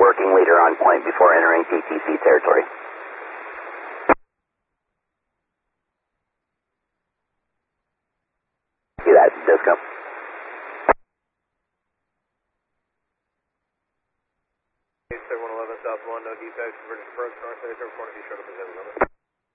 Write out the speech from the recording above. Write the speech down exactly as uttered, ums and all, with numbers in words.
working leader on point before entering T T C territory. See that, Disco. seven one eleven South one, no defects, British approach, North Air, four point two, short up,